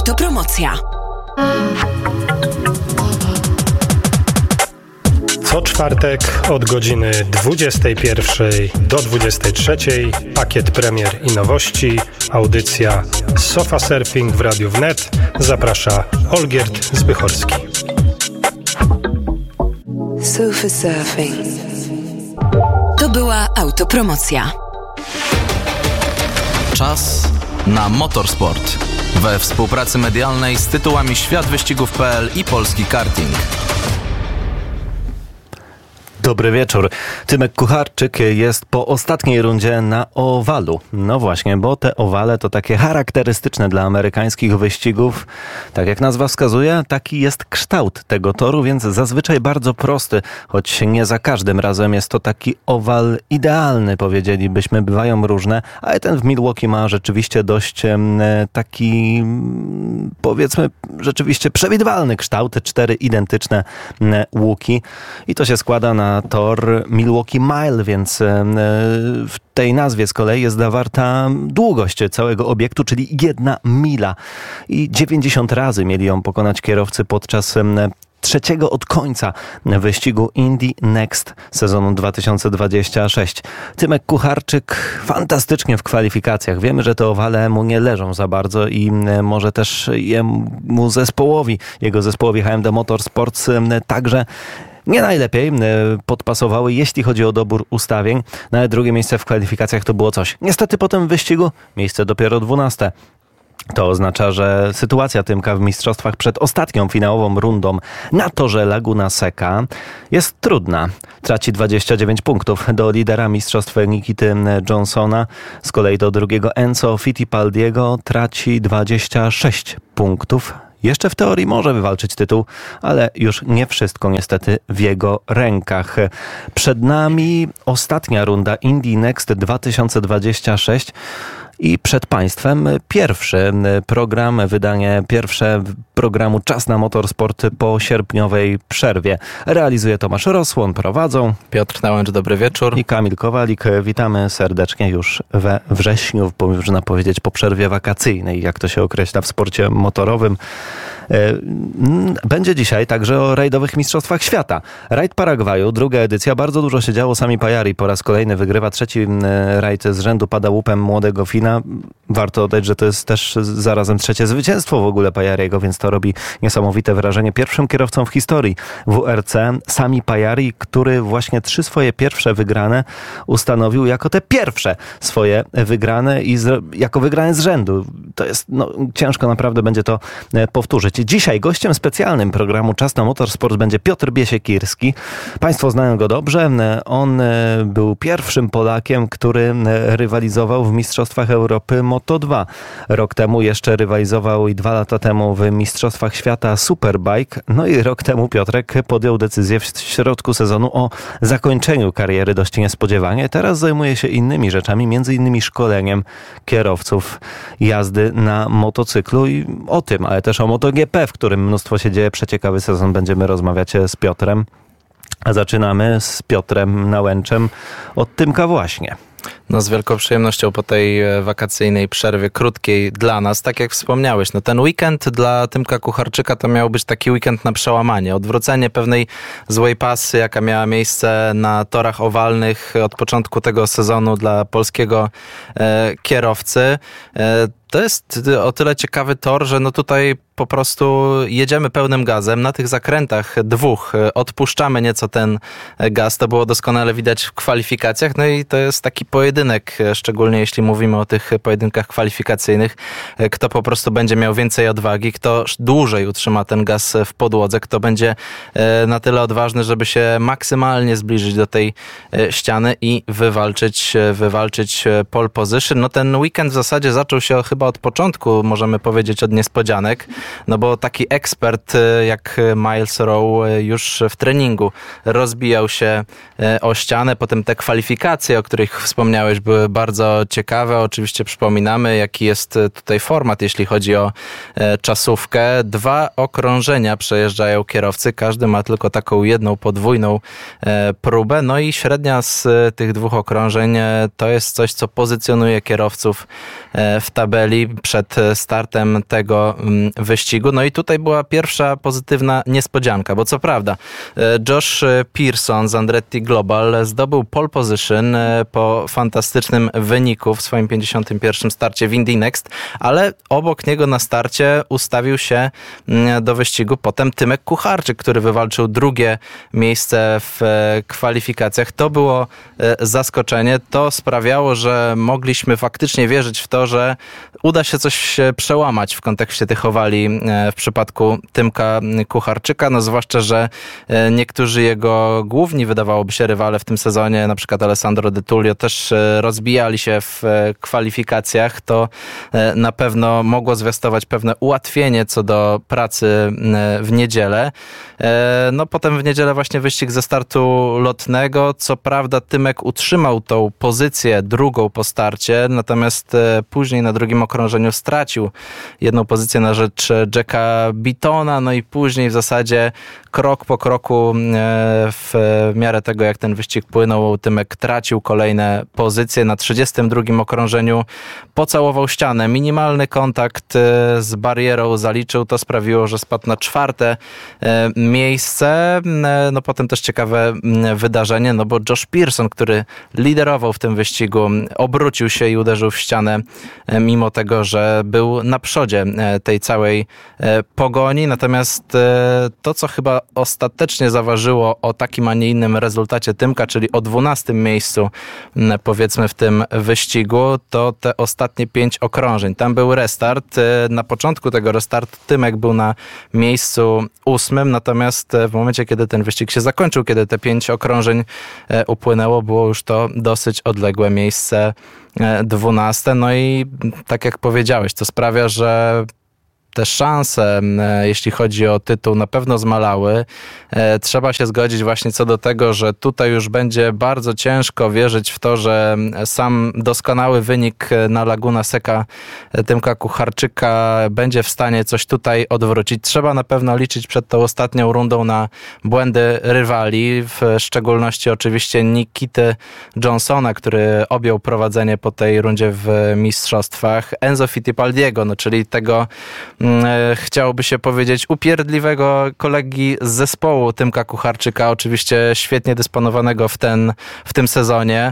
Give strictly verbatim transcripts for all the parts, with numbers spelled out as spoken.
Autopromocja. Co czwartek od godziny dwudziestej pierwszej do dwudziestej trzeciej pakiet premier i nowości, audycja Sofa Surfing w Radiu Wnet. Zaprasza Olgierd Zbychorski. Sofa Surfing. To była autopromocja. Czas na motorsport. We współpracy medialnej z tytułami Świat Wyścigów kropka pe el i Polski Karting. Dobry wieczór. Tymek Kucharczyk jest po ostatniej rundzie na owalu. No właśnie, bo te owale to takie charakterystyczne dla amerykańskich wyścigów. Tak jak nazwa wskazuje, taki jest kształt tego toru, więc zazwyczaj bardzo prosty, choć nie za każdym razem jest to taki owal idealny, powiedzielibyśmy. Bywają różne, ale ten w Milwaukee ma rzeczywiście dość taki, powiedzmy, rzeczywiście przewidywalny kształt. Cztery identyczne łuki i to się składa na tor Milwaukee Mile, więc w tej nazwie z kolei jest zawarta długość całego obiektu, czyli jedna mila. I dziewięćdziesiąt razy mieli ją pokonać kierowcy podczas trzeciego od końca wyścigu Indy Next sezonu dwa tysiące dwudziestego szóstego. Tymek Kucharczyk fantastycznie w kwalifikacjach. Wiemy, że te owale mu nie leżą za bardzo i może też jemu zespołowi, jego zespołowi H M D Motorsports także nie najlepiej podpasowały, jeśli chodzi o dobór ustawień. Nawet drugie miejsce w kwalifikacjach to było coś. Niestety po tym wyścigu miejsce dopiero dwunaste. To oznacza, że sytuacja Tymka w mistrzostwach przed ostatnią finałową rundą na torze Laguna Seca jest trudna. Traci dwadzieścia dziewięć punktów do lidera mistrzostw Nikity Johnsona. Z kolei do drugiego Enzo Fittipaldiego traci dwadzieścia sześć punktów. Jeszcze w teorii może wywalczyć tytuł, ale już nie wszystko niestety w jego rękach. Przed nami ostatnia runda Indy Next dwa tysiące dwudziesty szósty. I przed Państwem pierwszy program, wydanie pierwsze programu Czas na Motorsport po sierpniowej przerwie. Realizuje Tomasz Rosłon, prowadzą Piotr Nałęcz, dobry wieczór. I Kamil Kowalik. Witamy serdecznie już we wrześniu, można powiedzieć po przerwie wakacyjnej, jak to się określa w sporcie motorowym. Będzie dzisiaj także o rajdowych mistrzostwach świata. Rajd Paragwaju, druga edycja, bardzo dużo się działo. Sami Pajari po raz kolejny wygrywa trzeci rajd z rzędu, pada łupem młodego Fina. Warto dodać, że to jest też zarazem trzecie zwycięstwo w ogóle Pajariego, więc to robi niesamowite wrażenie. Pierwszym kierowcą w historii W R C Sami Pajari, który właśnie trzy swoje pierwsze wygrane ustanowił jako te pierwsze swoje wygrane i z, jako wygrane z rzędu. To jest, no, ciężko naprawdę będzie to powtórzyć. Dzisiaj gościem specjalnym programu Czas na Motorsport będzie Piotr Biesiekirski. Państwo znają go dobrze. On był pierwszym Polakiem, który rywalizował w Mistrzostwach Europy Moto dwa. Rok temu jeszcze rywalizował i dwa lata temu w Mistrzostwach Świata Superbike. No i rok temu Piotrek podjął decyzję w środku sezonu o zakończeniu kariery dość niespodziewanie. Teraz zajmuje się innymi rzeczami, między innymi szkoleniem kierowców jazdy na motocyklu i o tym, ale też o MotoGP, w którym mnóstwo się dzieje. Przeciekawy sezon, będziemy rozmawiać z Piotrem. A zaczynamy z Piotrem Nałęczem od Tymka właśnie. No z wielką przyjemnością po tej wakacyjnej przerwie, krótkiej dla nas, tak jak wspomniałeś, no ten weekend dla Tymka Kucharczyka to miał być taki weekend na przełamanie, odwrócenie pewnej złej pasy, jaka miała miejsce na torach owalnych od początku tego sezonu dla polskiego e, kierowcy. E, to jest o tyle ciekawy tor, że no tutaj po prostu jedziemy pełnym gazem. Na tych zakrętach dwóch odpuszczamy nieco ten gaz. To było doskonale widać w kwalifikacjach. No i to jest taki pojedynek, szczególnie jeśli mówimy o tych pojedynkach kwalifikacyjnych. Kto po prostu będzie miał więcej odwagi, kto dłużej utrzyma ten gaz w podłodze, kto będzie na tyle odważny, żeby się maksymalnie zbliżyć do tej ściany i wywalczyć, wywalczyć pole position. No ten weekend w zasadzie zaczął się chyba od początku, możemy powiedzieć, od niespodzianek. No bo taki ekspert jak Miles Rowe już w treningu rozbijał się o ścianę, potem te kwalifikacje, o których wspomniałeś, były bardzo ciekawe. Oczywiście przypominamy, jaki jest tutaj format, jeśli chodzi o e, czasówkę. Dwa okrążenia przejeżdżają kierowcy, każdy ma tylko taką jedną podwójną e, próbę, no i średnia z e, tych dwóch okrążeń e, to jest coś, co pozycjonuje kierowców e, w tabeli przed startem tego m, wyścigu. No i tutaj była pierwsza pozytywna niespodzianka, bo co prawda e, Josh Pearson z Andretti Global zdobył pole position e, po fantastycznym wyniku w swoim pięćdziesiątym pierwszym starcie w Indy Next, ale obok niego na starcie ustawił się do wyścigu potem Tymek Kucharczyk, który wywalczył drugie miejsce w kwalifikacjach. To było zaskoczenie. To sprawiało, że mogliśmy faktycznie wierzyć w to, że uda się coś przełamać w kontekście tych owali w przypadku Tymka Kucharczyka, no zwłaszcza, że niektórzy jego główni, wydawałoby się, rywale w tym sezonie, na przykład Alessandro De Tullio, też rozbijali się w kwalifikacjach. To na pewno mogło zwiastować pewne ułatwienie co do pracy w niedzielę. No potem w niedzielę właśnie wyścig ze startu lotnego. Co prawda Tymek utrzymał tą pozycję drugą po starcie, natomiast później na drugim okrążeniu stracił jedną pozycję na rzecz Jacka Beatona, no i później w zasadzie krok po kroku w miarę tego, jak ten wyścig płynął, Tymek tracił kolejne pozycje. Na trzydziestym drugim okrążeniu pocałował ścianę. Minimalny kontakt z barierą zaliczył. To sprawiło, że spadł na czwarte miejsce. No potem też ciekawe wydarzenie, no bo Josh Pearson, który liderował w tym wyścigu, obrócił się i uderzył w ścianę, mimo tego, że był na przodzie tej całej pogoni. Natomiast to, co chyba ostatecznie zaważyło o takim, a nie innym rezultacie Tymka, czyli o dwunastym miejscu, powiedzmy, w tym wyścigu, to te ostatnie pięć okrążeń. Tam był restart. Na początku tego restartu Tymek był na miejscu ósmym, natomiast w momencie, kiedy ten wyścig się zakończył, kiedy te pięć okrążeń upłynęło, było już to dosyć odległe miejsce dwunaste. No i tak jak powiedziałeś, to sprawia, że te szanse, jeśli chodzi o tytuł, na pewno zmalały. Trzeba się zgodzić właśnie co do tego, że tutaj już będzie bardzo ciężko wierzyć w to, że sam doskonały wynik na Laguna Seca Tymka Kucharczyka będzie w stanie coś tutaj odwrócić. Trzeba na pewno liczyć przed tą ostatnią rundą na błędy rywali, w szczególności oczywiście Nikity Johnsona, który objął prowadzenie po tej rundzie w mistrzostwach, Enzo Fittipaldiego, no czyli tego chciałoby się powiedzieć upierdliwego kolegi z zespołu Tymka Kucharczyka, oczywiście świetnie dysponowanego w, ten, w tym sezonie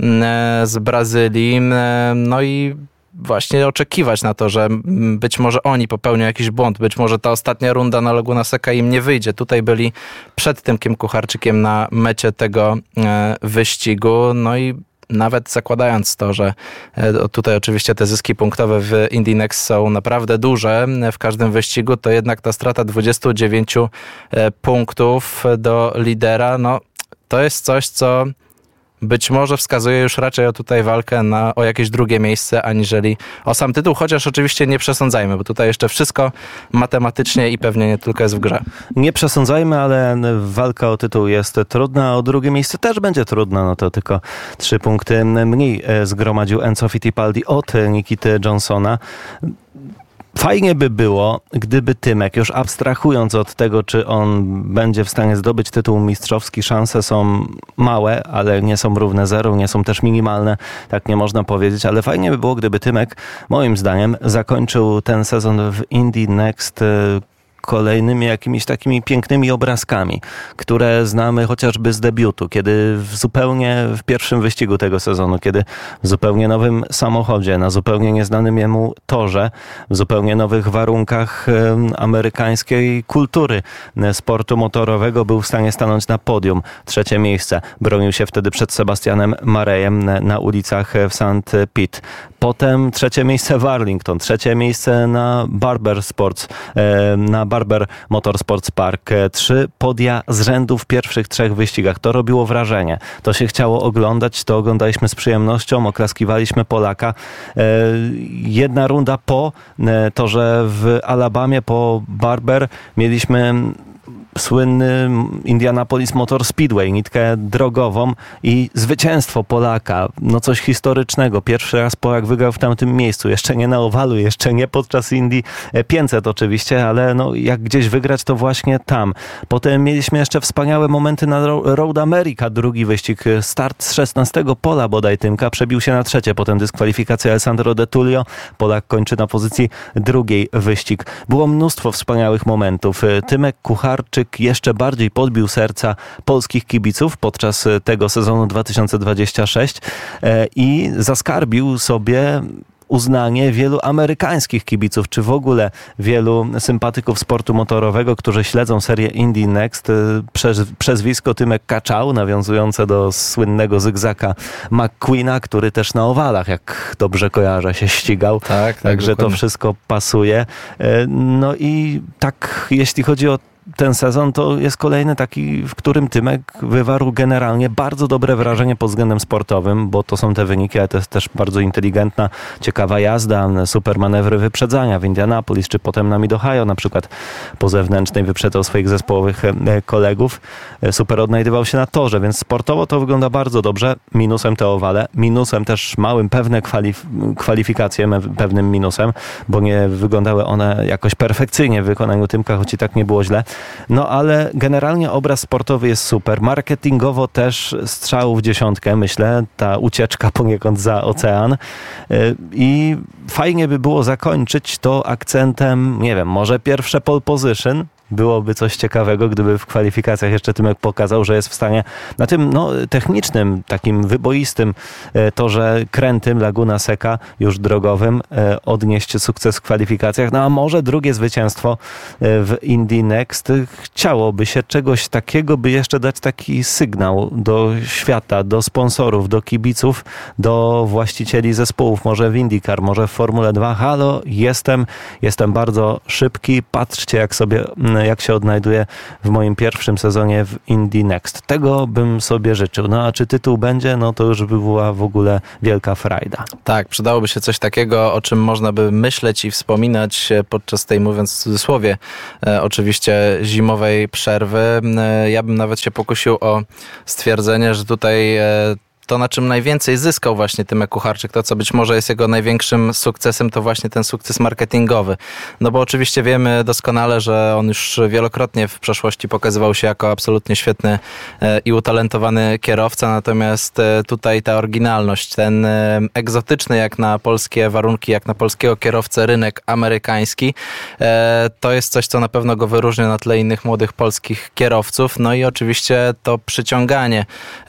z Brazylii. No i właśnie oczekiwać na to, że być może oni popełnią jakiś błąd, być może ta ostatnia runda na Laguna Seca im nie wyjdzie. Tutaj byli przed Tymkiem Kucharczykiem na mecie tego wyścigu, no i nawet zakładając to, że tutaj oczywiście te zyski punktowe w Indy Next są naprawdę duże w każdym wyścigu, to jednak ta strata dwudziestu dziewięciu punktów do lidera, no to jest coś, co być może wskazuje już raczej o tutaj walkę na, o jakieś drugie miejsce, aniżeli o sam tytuł, chociaż oczywiście nie przesądzajmy, bo tutaj jeszcze wszystko matematycznie i pewnie nie tylko jest w grze. Nie przesądzajmy, ale walka o tytuł jest trudna, a o drugie miejsce też będzie trudna, no to tylko trzy punkty mniej zgromadził Enzo Fittipaldi od Nikity Johnsona. Fajnie by było, gdyby Tymek, już abstrahując od tego, czy on będzie w stanie zdobyć tytuł mistrzowski, szanse są małe, ale nie są równe zeru, nie są też minimalne, tak nie można powiedzieć, ale fajnie by było, gdyby Tymek, moim zdaniem, zakończył ten sezon w Indy Next kolejnymi jakimiś takimi pięknymi obrazkami, które znamy chociażby z debiutu, kiedy w zupełnie w pierwszym wyścigu tego sezonu, kiedy w zupełnie nowym samochodzie, na zupełnie nieznanym jemu torze, w zupełnie nowych warunkach e, amerykańskiej kultury sportu motorowego był w stanie stanąć na podium. Trzecie miejsce. Bronił się wtedy przed Sebastianem Marejem na, na ulicach w Saint Pete. Potem trzecie miejsce w Arlington, trzecie miejsce na Barber Sports, e, na Barber Motorsports Park. Trzy podia z rzędu w pierwszych trzech wyścigach. To robiło wrażenie. To się chciało oglądać, to oglądaliśmy z przyjemnością, oklaskiwaliśmy Polaka. Jedna runda po to, że w Alabamie, po Barber mieliśmy słynny Indianapolis Motor Speedway, nitkę drogową i zwycięstwo Polaka. No coś historycznego. Pierwszy raz Polak wygrał w tamtym miejscu. Jeszcze nie na owalu, jeszcze nie podczas Indy pięćset oczywiście, ale no jak gdzieś wygrać, to właśnie tam. Potem mieliśmy jeszcze wspaniałe momenty na Road America, drugi wyścig. Start z szesnastego pola bodaj Tymka, przebił się na trzecie, potem dyskwalifikacja Alessandro De Tullio. Polak kończy na pozycji drugiej wyścig. Było mnóstwo wspaniałych momentów. Tymek Kucharczyk jeszcze bardziej podbił serca polskich kibiców podczas tego sezonu dwa tysiące dwudziestego szóstego i zaskarbił sobie uznanie wielu amerykańskich kibiców, czy w ogóle wielu sympatyków sportu motorowego, którzy śledzą serię Indy Next. Przez, przezwisko Tymek Kaczał, nawiązujące do słynnego zygzaka McQueena, który też na owalach, jak dobrze kojarzę, się ścigał. Tak, tak, Także dokładnie. To wszystko pasuje. No i tak, jeśli chodzi o ten sezon, to jest kolejny taki, w którym Tymek wywarł generalnie bardzo dobre wrażenie pod względem sportowym, bo to są te wyniki, ale to jest też bardzo inteligentna, ciekawa jazda, super manewry wyprzedzania w Indianapolis, czy potem na Mid-Ohio na przykład po zewnętrznej wyprzedzał swoich zespołowych kolegów. Super odnajdywał się na torze, więc sportowo to wygląda bardzo dobrze. Minusem te owale, minusem też małym pewne kwalif- kwalifikacje, pewnym minusem, bo nie wyglądały one jakoś perfekcyjnie w wykonaniu Tymka, choć i tak nie było źle. No ale generalnie obraz sportowy jest super. Marketingowo też strzał w dziesiątkę, myślę, ta ucieczka poniekąd za ocean. I fajnie by było zakończyć to akcentem, nie wiem, może pierwsze pole position. Byłoby coś ciekawego, gdyby w kwalifikacjach jeszcze Tymek pokazał, że jest w stanie na tym no, technicznym, takim wyboistym torze krętym Laguna Seca, już drogowym, odnieść sukces w kwalifikacjach. No a może drugie zwycięstwo w Indy Next. Chciałoby się czegoś takiego, by jeszcze dać taki sygnał do świata, do sponsorów, do kibiców, do właścicieli zespołów, może w IndyCar, może w Formule dwa. Halo, jestem, jestem bardzo szybki, patrzcie jak sobie jak się odnajduje w moim pierwszym sezonie w Indy Next. Tego bym sobie życzył. No a czy tytuł będzie, no to już by była w ogóle wielka frajda. Tak, przydałoby się coś takiego, o czym można by myśleć i wspominać podczas tej, mówiąc w cudzysłowie, e, oczywiście zimowej przerwy. E, ja bym nawet się pokusił o stwierdzenie, że tutaj e, to, na czym najwięcej zyskał właśnie Tymek Kucharczyk, to co być może jest jego największym sukcesem, to właśnie ten sukces marketingowy. No bo oczywiście wiemy doskonale, że on już wielokrotnie w przeszłości pokazywał się jako absolutnie świetny i utalentowany kierowca, natomiast tutaj ta oryginalność, ten egzotyczny jak na polskie warunki, jak na polskiego kierowcę rynek amerykański, to jest coś, co na pewno go wyróżnia na tle innych młodych polskich kierowców. No i oczywiście to przyciąganie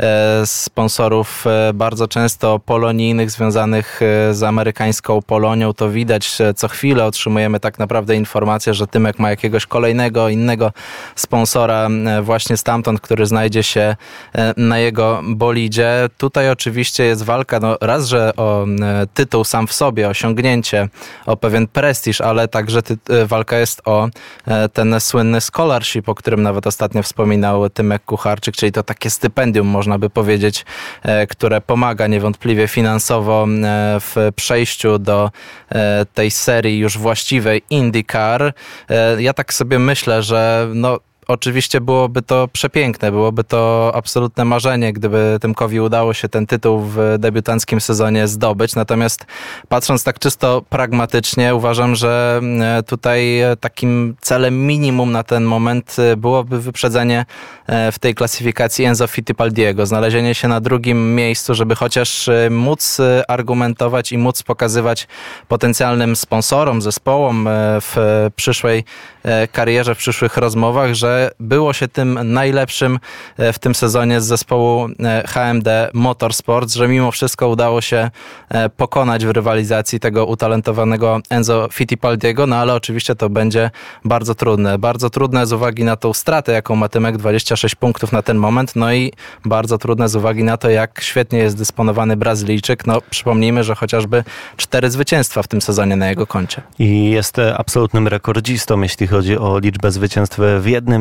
sponsorów bardzo często polonijnych, związanych z amerykańską Polonią, to widać co chwilę. Otrzymujemy tak naprawdę informację, że Tymek ma jakiegoś kolejnego, innego sponsora właśnie stamtąd, który znajdzie się na jego bolidzie. Tutaj oczywiście jest walka, no raz, że o tytuł sam w sobie, osiągnięcie, o pewien prestiż, ale także ty- walka jest o ten słynny scholarship, o którym nawet ostatnio wspominał Tymek Kucharczyk, czyli to takie stypendium, można by powiedzieć, które pomaga niewątpliwie finansowo w przejściu do tej serii już właściwej IndyCar. Ja tak sobie myślę, że no oczywiście byłoby to przepiękne, byłoby to absolutne marzenie, gdyby Tymkowi udało się ten tytuł w debiutanckim sezonie zdobyć. Natomiast patrząc tak czysto pragmatycznie, uważam, że tutaj takim celem minimum na ten moment byłoby wyprzedzenie w tej klasyfikacji Enzo Fittipaldiego, znalezienie się na drugim miejscu, żeby chociaż móc argumentować i móc pokazywać potencjalnym sponsorom, zespołom w przyszłej karierze, w przyszłych rozmowach, że było się tym najlepszym w tym sezonie z zespołu H M D Motorsports, że mimo wszystko udało się pokonać w rywalizacji tego utalentowanego Enzo Fittipaldiego, no ale oczywiście to będzie bardzo trudne. Bardzo trudne z uwagi na tą stratę, jaką ma Tymek, dwadzieścia sześć punktów na ten moment, no i bardzo trudne z uwagi na to, jak świetnie jest dysponowany Brazylijczyk. No przypomnijmy, że chociażby cztery zwycięstwa w tym sezonie na jego koncie. I jest absolutnym rekordzistą, jeśli chodzi o liczbę zwycięstw w jednym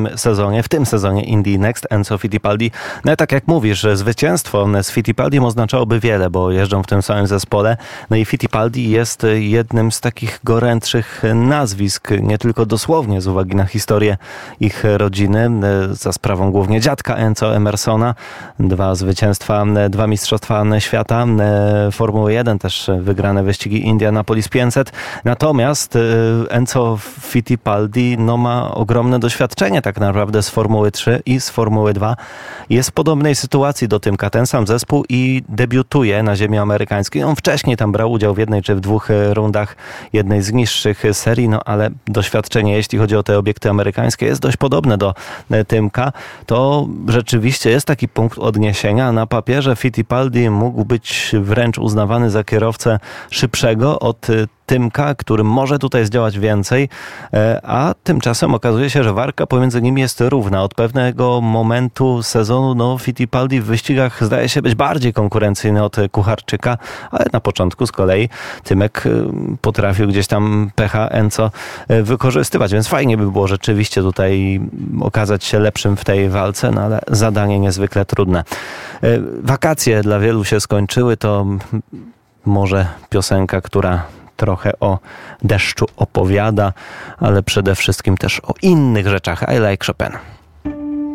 tym sezonie, w tym sezonie Indy Next, Enzo Fittipaldi. No i tak jak mówisz, zwycięstwo z Fittipaldim oznaczałoby wiele, bo jeżdżą w tym samym zespole. No i Fittipaldi jest jednym z takich gorętszych nazwisk, nie tylko dosłownie z uwagi na historię ich rodziny, za sprawą głównie dziadka Enzo Emersona. Dwa zwycięstwa, dwa mistrzostwa świata, Formuły jeden, też wygrane wyścigi Indianapolis pięćset. Natomiast Enzo Fittipaldi no, ma ogromne doświadczenie tak naprawdę z Formuły trzy i z Formuły dwa. Jest w podobnej sytuacji do Tymka, ten sam zespół i debiutuje na ziemi amerykańskiej. On wcześniej tam brał udział w jednej czy w dwóch rundach jednej z niższych serii, no ale doświadczenie, jeśli chodzi o te obiekty amerykańskie, jest dość podobne do Tymka. To rzeczywiście jest taki punkt odniesienia. Na papierze Fittipaldi mógł być wręcz uznawany za kierowcę szybszego od Tymka, który może tutaj zdziałać więcej, a tymczasem okazuje się, że walka pomiędzy nimi jest równa. Od pewnego momentu sezonu no, Fittipaldi w wyścigach zdaje się być bardziej konkurencyjny od Kucharczyka, ale na początku z kolei Tymek potrafił gdzieś tam pecha Enzo wykorzystywać, więc fajnie by było rzeczywiście tutaj okazać się lepszym w tej walce, no ale zadanie niezwykle trudne. Wakacje dla wielu się skończyły, to może piosenka, która trochę o deszczu opowiada, ale przede wszystkim też o innych rzeczach. I like Chopin.